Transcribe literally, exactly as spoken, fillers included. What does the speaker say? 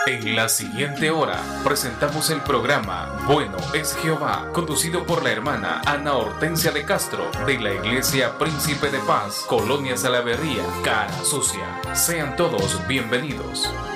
En la siguiente hora presentamos el programa Bueno es Jehová, conducido por la hermana Ana Hortensia de Castro de la Iglesia Príncipe de Paz, Colonia Salaverría, Cara Sucia. Sean todos bienvenidos.